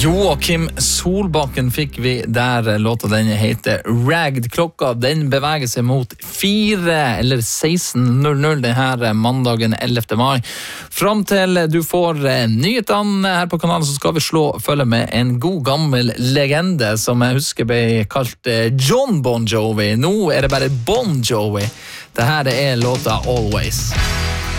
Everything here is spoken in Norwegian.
Joakim Solbakken fikk vi der. Låta den heter Ragged. Klokka den beveger seg mot 4 eller 16.00 denne mandagen 11. mai. Fram til du får nyhetene her på kanalen, så skal vi slå følge med en god gammel legende som jeg husker ble kalt John Bon Jovi. Nå er det bare Bon Jovi. Dette er låta Always.